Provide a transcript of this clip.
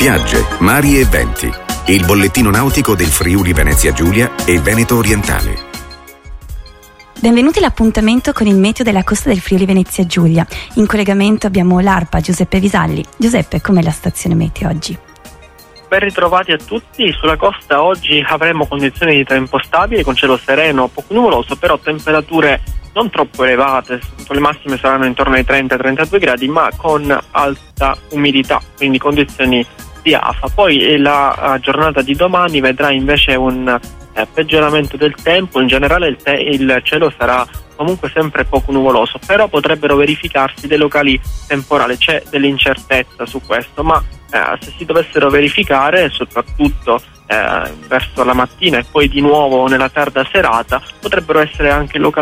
spiagge, mari e venti. Il bollettino nautico del Friuli Venezia Giulia e Veneto Orientale. Benvenuti all'appuntamento con il meteo della costa del Friuli Venezia Giulia. In collegamento abbiamo l'ARPA Giuseppe Visalli. Giuseppe, com'è la stazione meteo oggi? Ben ritrovati a tutti. Sulla costa oggi avremo condizioni di tempo stabili con cielo sereno, poco nuvoloso, però temperature non troppo elevate. Le massime saranno intorno ai 30-32 gradi, ma con alta umidità, quindi condizioni di afa. Poi la giornata di domani vedrà invece un peggioramento del tempo. In generale il cielo sarà comunque sempre poco nuvoloso, però potrebbero verificarsi dei locali temporali, c'è dell'incertezza su questo, ma se si dovessero verificare, soprattutto verso la mattina e poi di nuovo nella tarda serata, potrebbero essere anche localmente